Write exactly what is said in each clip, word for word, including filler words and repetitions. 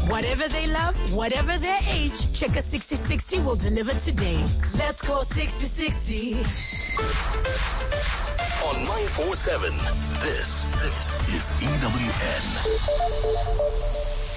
Whatever they love, whatever their age, Checker sixty sixty will deliver today. Let's go sixty sixty. On nine four seven, this, this is E W N.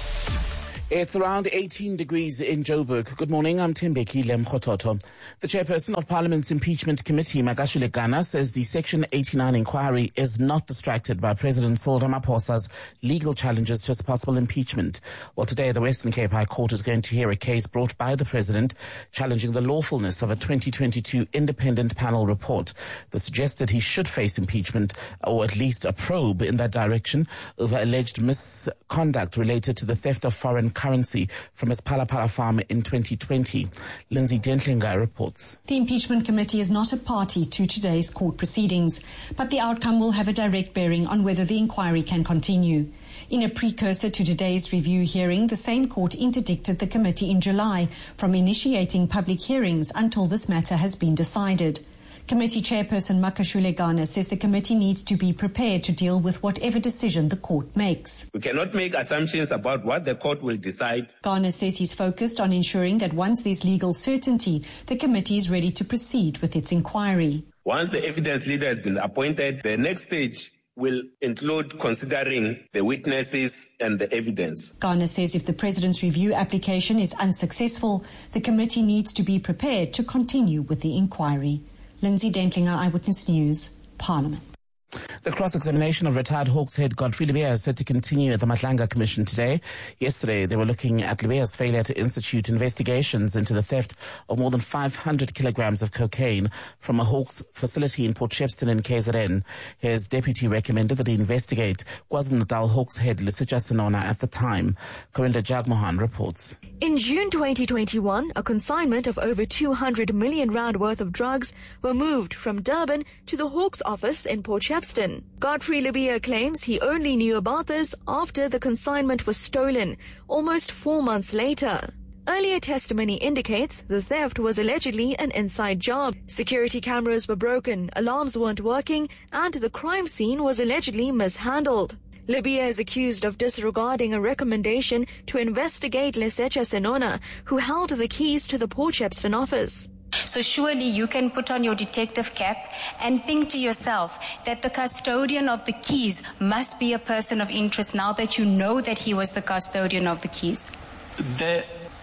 It's around eighteen degrees in Joburg. Good morning, I'm Timbeki Lemkhototo. The chairperson of Parliament's Impeachment Committee, Makashule Gana, says the Section eighty-nine inquiry is not distracted by President Cyril Ramaphosa's legal challenges to his possible impeachment. Well, today the Western Cape High Court is going to hear a case brought by the President challenging the lawfulness of a twenty twenty-two independent panel report that suggested he should face impeachment, or at least a probe in that direction, over alleged misconduct related to the theft of foreign currency from his Phala Phala farm in twenty twenty. Lindsay Dentlinger reports. The Impeachment Committee is not a party to today's court proceedings, but the outcome will have a direct bearing on whether the inquiry can continue. In a precursor to today's review hearing, the same court interdicted the committee in July from initiating public hearings until this matter has been decided. Committee Chairperson Makashule Gana says the committee needs to be prepared to deal with whatever decision the court makes. We cannot make assumptions about what the court will decide. Gana says he's focused on ensuring that once there's legal certainty, the committee is ready to proceed with its inquiry. Once the evidence leader has been appointed, the next stage will include considering the witnesses and the evidence. Gana says if the President's review application is unsuccessful, the committee needs to be prepared to continue with the inquiry. Lindsay Dentlinger, Eyewitness News, Parliament. The cross-examination of retired Hawks head Godfrey Lebeya is set to continue at the Matlanga Commission today. Yesterday, they were looking at Lebeya's failure to institute investigations into the theft of more than five hundred kilograms of cocaine from a Hawks facility in Port Shepstone in K Z N. His deputy recommended that he investigate KwaZulu-Natal Hawks head Lisija Senona at the time. Corinda Jagmohan reports. In June twenty twenty-one, a consignment of over two hundred million rand worth of drugs were moved from Durban to the Hawks office in Port Shepstone. Godfrey Lebeya claims he only knew about this after the consignment was stolen, almost four months later. Earlier testimony indicates the theft was allegedly an inside job. Security cameras were broken, alarms weren't working, and the crime scene was allegedly mishandled. Lebeya is accused of disregarding a recommendation to investigate Lisija Senona, who held the keys to the Port Shepstone office. So surely you can put on your detective cap and think to yourself that the custodian of the keys must be a person of interest now that you know that he was the custodian of the keys. The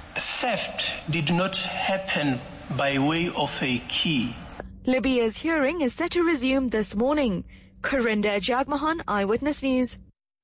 theft did not happen by way of a key. Lebeya's hearing is set to resume this morning. Corinda Jagmohan, Eyewitness News.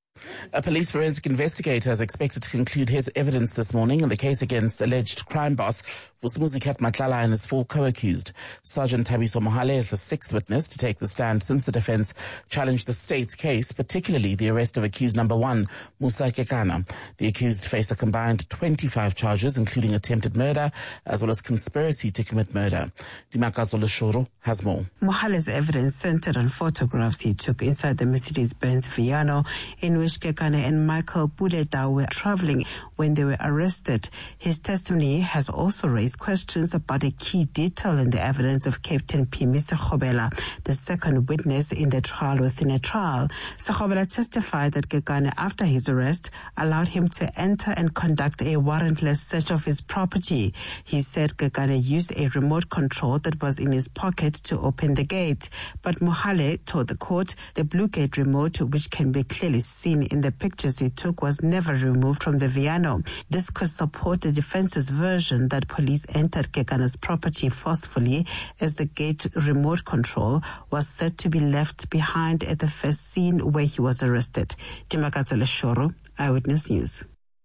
A police forensic investigator is expected to conclude his evidence this morning in the case against alleged crime boss Vusumuzi Matlala and his four co-accused. Sergeant Thabiso Mohale is the sixth witness to take the stand since the defense challenged the state's case, particularly the arrest of accused number one, Musa Kekana. The accused face a combined twenty-five charges, including attempted murder, as well as conspiracy to commit murder. Dimakazo Leshoro has more. Mohale's evidence centered on photographs he took inside the Mercedes-Benz Viano in which Kekana and Michael Puleta were traveling when they were arrested. His testimony has also raised questions about a key detail in the evidence of Captain Pimi Sekhobela, the second witness in the trial within a trial. Sekhobela testified that Kekana, after his arrest, allowed him to enter and conduct a warrantless search of his property. He said Kekana used a remote control that was in his pocket to open the gate. But Mohale told the court the blue gate remote, which can be clearly seen in the pictures he took, was never removed from the Viano. This could support the defense's version that police entered Kekana's property forcefully, as the gate remote control was said to be left behind at the first scene where he was arrested. Dimakatsele Shoro, Eyewitness News.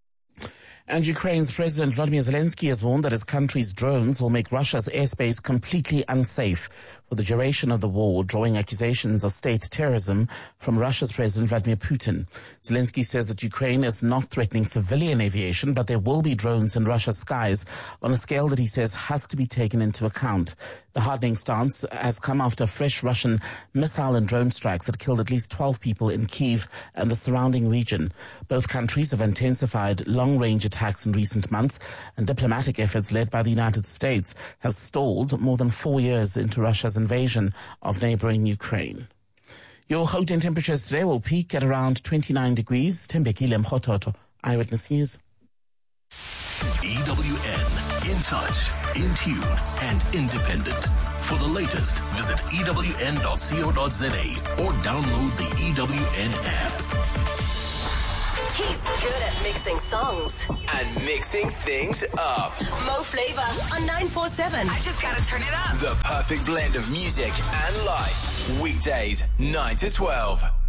And Ukraine's President Volodymyr Zelensky has warned that his country's drones will make Russia's airspace completely unsafe for the duration of the war, drawing accusations of state terrorism from Russia's President Vladimir Putin. Zelensky says that Ukraine is not threatening civilian aviation, but there will be drones in Russia's skies on a scale that he says has to be taken into account. The hardening stance has come after fresh Russian missile and drone strikes that killed at least twelve people in Kyiv and the surrounding region. Both countries have intensified long-range attacks in recent months, and diplomatic efforts led by the United States have stalled more than four years into Russia's invasion of neighboring Ukraine. Your Gauteng temperatures today will peak at around twenty-nine degrees. Tembeki Lemkhototo, Eyewitness News. E W N. In touch, in tune, and independent. For the latest, visit E W N dot co dot za or download the E W N app. He's good at mixing songs and mixing things up. Mo Flava on nine four seven. I just gotta turn it up. The perfect blend of music and life. Weekdays, nine to twelve.